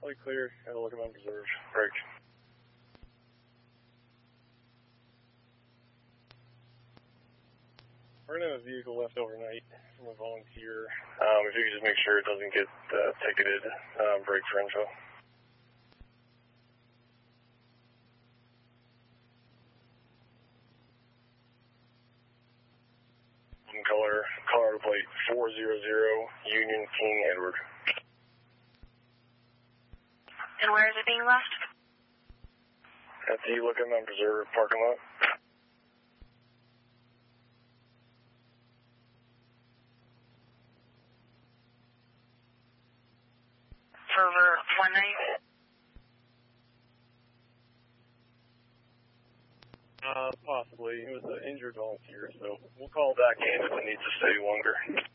Light clear, got a look at unpreserved. Break. We're going to have a vehicle left overnight from a volunteer. If you could just make sure it doesn't get ticketed, break for info. Color plate 400 Union King Edward. And where is it being left? At the Looking Unpreserved parking lot. For over one night? Possibly. It was an injured volunteer, so we'll call back in if it needs to stay longer.